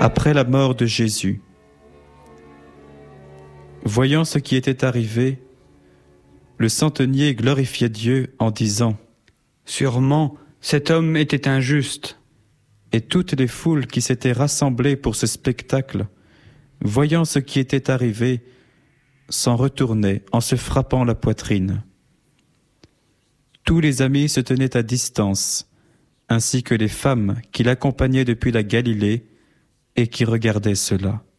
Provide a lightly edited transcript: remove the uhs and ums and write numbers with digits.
Après la mort de Jésus, voyant ce qui était arrivé, le centenier glorifiait Dieu en disant : Sûrement, cet homme était injuste. Et toutes les foules qui s'étaient rassemblées pour ce spectacle, voyant ce qui était arrivé, s'en retournaient en se frappant la poitrine. Tous les amis se tenaient à distance, ainsi que les femmes qui l'accompagnaient depuis la Galilée et qui regardaient cela.